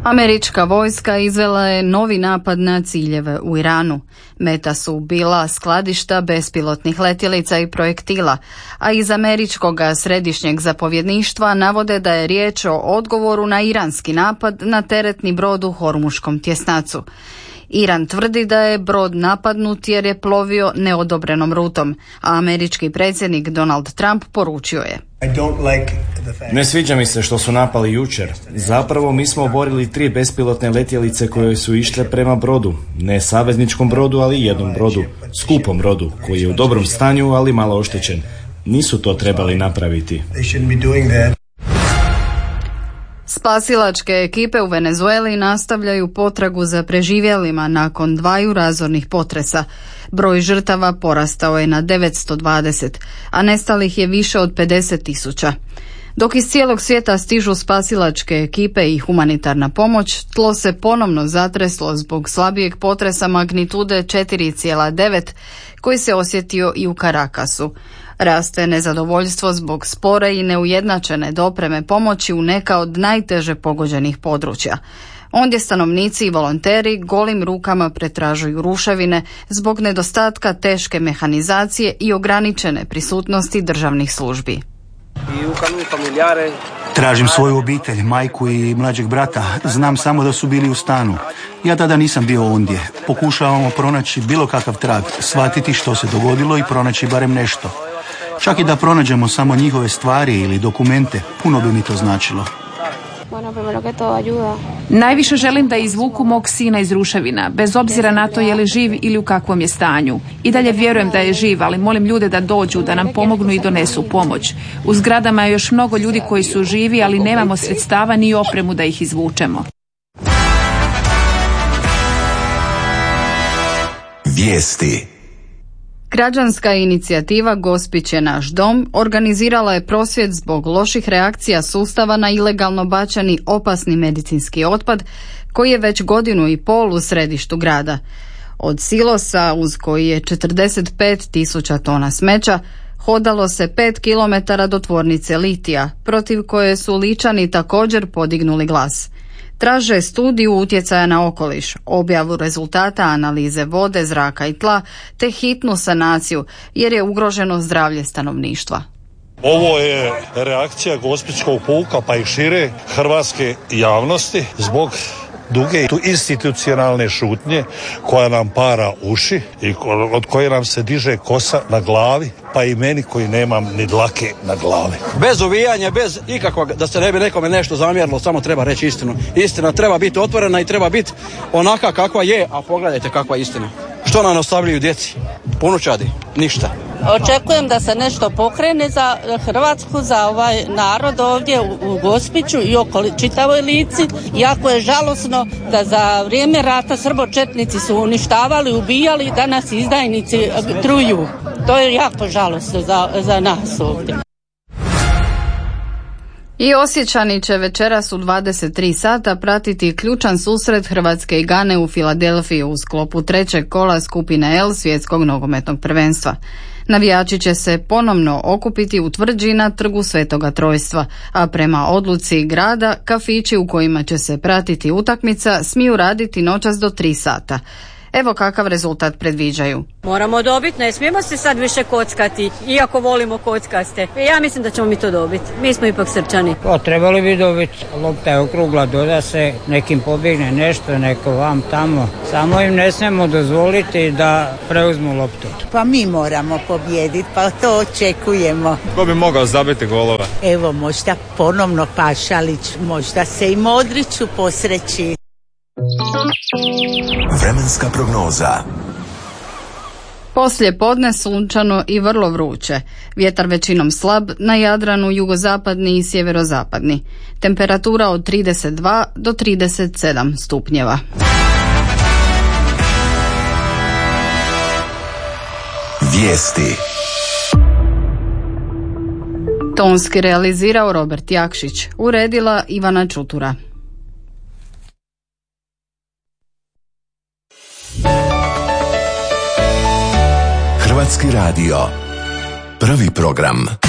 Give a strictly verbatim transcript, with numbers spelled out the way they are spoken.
Američka vojska izvela je novi napad na ciljeve u Iranu. Meta su bila skladišta bespilotnih letjelica i projektila, a iz američkog središnjeg zapovjedništva navode da je riječ o odgovoru na iranski napad na teretni brod u Hormuškom tjesnacu. Iran tvrdi da je brod napadnut jer je plovio neodobrenom rutom, a američki predsjednik Donald Trump poručio je: Ne sviđa mi se što su napali jučer. Zapravo mi smo oborili tri bespilotne letjelice koje su išle prema brodu. Ne savezničkom brodu, ali jednom brodu. Skupom brodu, koji je u dobrom stanju, ali malo oštećen. Nisu to trebali napraviti. Spasilačke ekipe u Venezueli nastavljaju potragu za preživjelima nakon dvaju razornih potresa. Broj žrtava porastao je na devetsto dvadeset, a nestalih je više od pedeset tisuća. Dok iz cijelog svijeta stižu spasilačke ekipe i humanitarna pomoć, tlo se ponovno zatreslo zbog slabijeg potresa magnitude četiri zarez devet koji se osjetio i u Caracasu. Raste nezadovoljstvo zbog spore i neujednačene dopreme pomoći u neka od najteže pogođenih područja. Ondje stanovnici i volonteri golim rukama pretražuju ruševine zbog nedostatka teške mehanizacije i ograničene prisutnosti državnih službi. Tražim svoju obitelj, majku i mlađeg brata. Znam samo da su bili u stanu. Ja tada nisam bio ondje. Pokušavamo pronaći bilo kakav trag, shvatiti što se dogodilo i pronaći barem nešto. Čak i da pronađemo samo njihove stvari ili dokumente, puno bi mi to značilo. Najviše želim da izvuku mog sina iz ruševina, bez obzira na to je li živ ili u kakvom je stanju. I dalje vjerujem da je živ, ali molim ljude da dođu, da nam pomognu i donesu pomoć. U zgradama je još mnogo ljudi koji su živi, ali nemamo sredstava ni opremu da ih izvučemo. Vijesti. Građanska inicijativa Gospić je naš dom organizirala je prosvjed zbog loših reakcija sustava na ilegalno bačeni opasni medicinski otpad koji je već godinu i pol u središtu grada. Od silosa uz koji je četrdeset pet tisuća tona smeća hodalo se pet kilometara do tvornice litija, protiv koje su Ličani također podignuli glas. Traže studiju utjecaja na okoliš, objavu rezultata analize vode, zraka i tla, te hitnu sanaciju, jer je ugroženo zdravlje stanovništva. Ovo je reakcija Gospićkog puka pa i šire hrvatske javnosti zbog duge institucionalne šutnje koja nam para uši i od koje nam se diže kosa na glavi, pa i meni koji nemam ni dlake na glavi. Bez uvijanja, bez ikakvog, da se ne bi nekome nešto zamjerilo, samo treba reći istinu. Istina treba biti otvorena i treba biti onaka kakva je, a pogledajte kakva je istina. Što nam ostavljaju djeci? Unučadi? Ništa. Očekujem da se nešto pokrene za Hrvatsku, za ovaj narod ovdje u Gospiću i okoli čitavoj Lici. Jako je žalosno da za vrijeme rata srbočetnici su uništavali, ubijali, danas izdajnici truju. To je jako žalosno za, za nas ovdje. I Osječani će večeras u dvadeset tri sata pratiti ključan susret Hrvatske i Gane u Filadelfiji u sklopu trećeg kola skupine L svjetskog nogometnog prvenstva. Navijači će se ponovno okupiti u tvrđi na trgu Svetoga Trojstva, a prema odluci grada kafići u kojima će se pratiti utakmica smiju raditi noćas do tri sata. Evo kakav rezultat predviđaju. Moramo dobiti, ne smijemo se sad više kockati, iako volimo kockaste. Ja mislim da ćemo mi to dobiti. Mi smo ipak Srpčani. Pa trebali bi dobiti, lopta je okrugla, doda se, nekim pobjegne nešto, neko vam tamo. Samo im ne smijemo dozvoliti da preuzmu loptu. Pa mi moramo pobijediti, pa to očekujemo. Ko bi mogao zabiti golova? Evo, možda ponovno Pašalić, možda se i Modriću posreći. Vremenska prognoza. Poslije podne sunčano i vrlo vruće. Vjetar većinom slab, na Jadranu jugozapadni i sjeverozapadni. Temperatura od trideset dva do trideset sedam stupnjeva. Vijesti. Tonski realizirao Robert Jakšić, uredila Ivana Čutura. Hrvatski radio. Prvi program.